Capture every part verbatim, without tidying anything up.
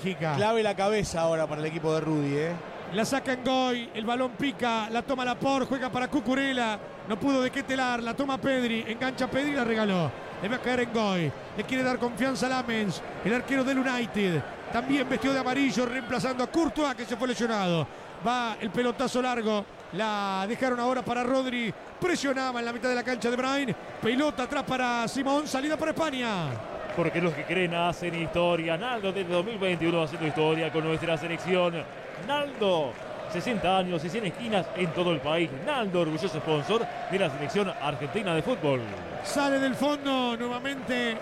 Bélgica. Clave la cabeza ahora para el equipo de Rudy, ¿eh? La saca Ngoy, el balón pica, la toma Laporte, juega para Cucurella, no pudo de qué telar, la toma Pedri, engancha Pedri y la regaló. Le va a caer Ngoy, le quiere dar confianza a Lamens, el arquero del United, también vestido de amarillo, reemplazando a Courtois, que se fue lesionado. Va el pelotazo largo, la dejaron ahora para Rodri, presionaba en la mitad de la cancha de Bruyne, pelota atrás para Simón, salida para España. Porque los que creen hacen historia. Naldo desde dos mil veintiuno haciendo historia con nuestra selección. Naldo, sesenta años y cien esquinas en todo el país. Naldo, orgulloso sponsor de la selección argentina de fútbol. Sale del fondo nuevamente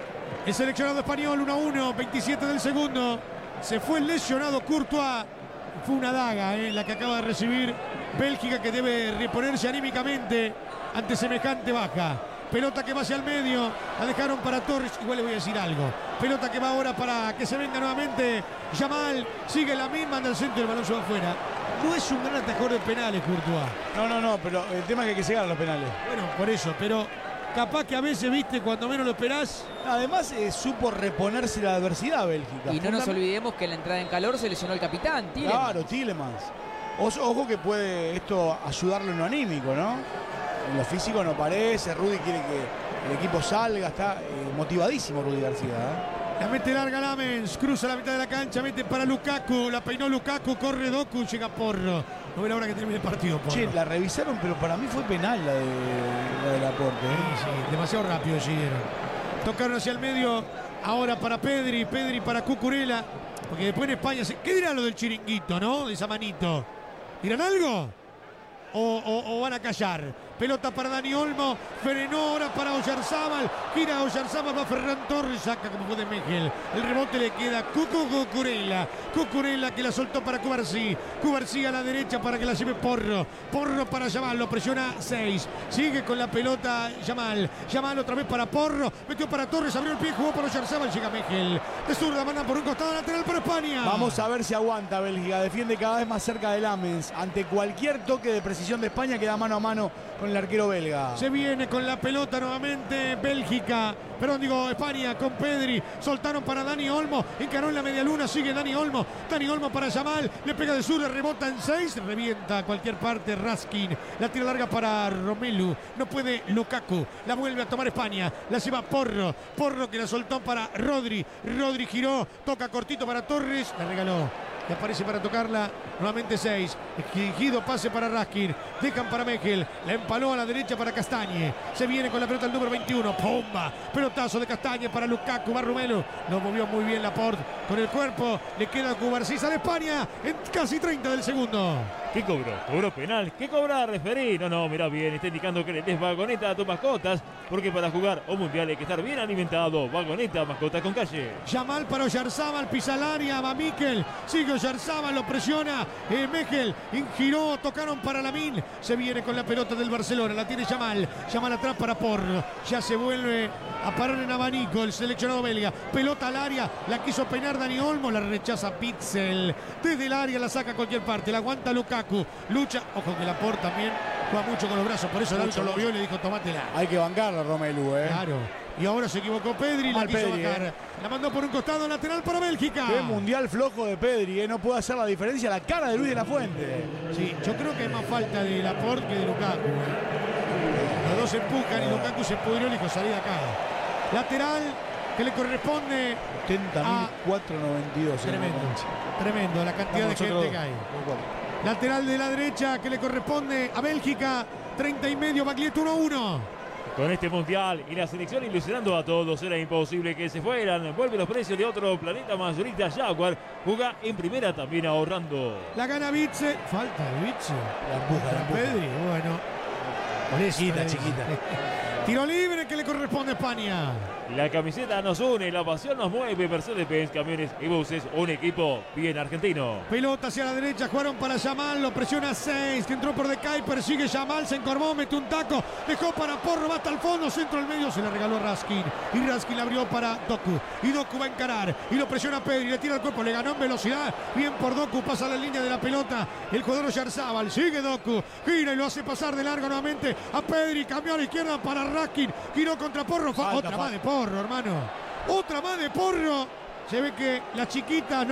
el seleccionado español, uno a uno, veintisiete del segundo. Se fue el lesionado Courtois. Fue una daga eh, la que acaba de recibir Bélgica, que debe reponerse anímicamente ante semejante baja. Pelota que va hacia el medio, la dejaron para Torres, igual le voy a decir algo. Pelota que va ahora para que se venga nuevamente Yamal, sigue la misma, anda al centro, el balón se va afuera. No es un gran atajador de penales, Courtois. No, no, no, pero el tema es que hay que llegar a los penales. Bueno, por eso, pero capaz que a veces, viste, cuando menos lo esperás. Además, eh, supo reponerse la adversidad Bélgica. Y no nos olvidemos que en la entrada en calor se lesionó el capitán, Tielemans. Claro, Tielemans. Ojo que puede esto ayudarlo en lo anímico, ¿no? En lo físico no parece, Rudy quiere que el equipo salga, está eh, motivadísimo Rudy García, ¿eh? La mete larga Lamens, cruza la mitad de la cancha, mete para Lukaku, la peinó Lukaku, corre Doku, llega Porro. No ve la hora que termine el partido, Porro. Che, la revisaron, pero para mí fue penal la de, la de Laporte, ¿eh? Sí, sí, demasiado rápido decidieron. Tocaron hacia el medio, ahora para Pedri, Pedri para Cucurella, porque después en España, se... ¿qué dirán lo del chiringuito, no? De esa manito. ¿Dirán algo? O, o, o van a callar. Pelota para Dani Olmo, frenó ahora para Oyarzabal, gira Oyarzabal, va Ferran Torres, saca como puede Mejel. El rebote le queda a Cucu Cucurella, Cucurella que la soltó para Cubarsí, Cubarsí a la derecha para que la lleve Porro, Porro para Yamal, lo presiona seis, sigue con la pelota Yamal, Yamal otra vez para Porro, metió para Torres, abrió el pie, jugó para Oyarzabal, llega Mejel, de zurda, manda por un costado lateral para España. Vamos a ver si aguanta Bélgica, defiende cada vez más cerca de Lamens, ante cualquier toque de precisión de España queda mano a mano con el arquero belga. Se viene con la pelota nuevamente Bélgica, perdón, digo España con Pedri, soltaron para Dani Olmo, encaró en la media luna, sigue Dani Olmo, Dani Olmo para Yamal, le pega de sur, le rebota en seis, revienta a cualquier parte Raskin, la tira larga para Romelu, no puede Lukaku, la vuelve a tomar España, la lleva Porro, Porro que la soltó para Rodri, Rodri giró, toca cortito para Torres, la regaló. Que aparece para tocarla, nuevamente seis, exigido pase para Raskin, dejan para Mejel, la empaló a la derecha para Castañe, se viene con la pelota el número veintiuno, ¡pumba! Pelotazo de Castañe para Lukaku, va Romelu, lo movió muy bien Laporte con el cuerpo, le queda Cubarsí, sale España en casi treinta del segundo. ¿Qué cobró? ¿Cobró penal? ¿Qué cobra referí? No, no, mirá bien, está indicando que le des vagoneta a tus mascotas, porque para jugar un mundial hay que estar bien alimentado. Vagoneta, mascotas con calle. Yamal para Oyarzabal, pisa al área, va Mikel, sigue Oyarzabal, lo presiona, eh, Mejel, giró, tocaron para Lamine, se viene con la pelota del Barcelona, la tiene Yamal, Yamal atrás para Porro, ya se vuelve a parar en abanico el seleccionado belga, pelota al área, la quiso peinar Dani Olmo, la rechaza Pitzel, desde el área la saca a cualquier parte, la aguanta Lukaku, lucha, ojo que Laporte también juega mucho con los brazos, por eso el árbitro lo vio y le dijo tomátela. Hay que bancarla Romelu, eh. Claro. Y ahora se equivocó Pedri, Mal la quiso Pedri, bajar. Eh. La mandó por un costado lateral para Bélgica. Qué mundial flojo de Pedri, eh. No puede hacer la diferencia la cara de Luis de la Fuente. Sí, yo creo que hay más falta de Laporte que de Lukaku. Eh. Los dos se empujan y Lukaku se pudrió y dijo salí de acá. Lateral que le corresponde setenta mil cuatrocientos noventa y dos. Tremendo, tremendo la cantidad de gente que hay. Lateral de la derecha que le corresponde a Bélgica, treinta y medio, Baglietto uno a uno. Con este mundial y la selección ilusionando a todos, era imposible que se fueran. Vuelve los precios de otro planeta mayorista Jaguar. Juega en primera también ahorrando. La gana Vitze. Falta de Vitze. La empuja, la empuja. Pedri, bueno. Por eso, chiquita, eh. chiquita. Tiro libre que le corresponde a España. La camiseta nos une, la pasión nos mueve. Mercedes-Benz, camiones y buses, un equipo bien argentino. Pelota hacia la derecha, jugaron para Yamal, lo presiona seis, que entró por De Kuyper, sigue Yamal, se encorvó, mete un taco, dejó para Porro, va hasta el fondo, centro al medio, se la regaló a Raskin. Y Raskin la abrió para Doku. Y Doku va a encarar, y lo presiona Pedri, le tira el cuerpo, le ganó en velocidad. Bien por Doku, pasa la línea de la pelota. El jugador Oyarzabal, sigue Doku, gira y lo hace pasar de largo nuevamente a Pedri, cambió a la izquierda para Raskin, giró contra Porro, falta, otra falta. Más de Porro, hermano. Otra más de Porro. Se ve que las chiquitas no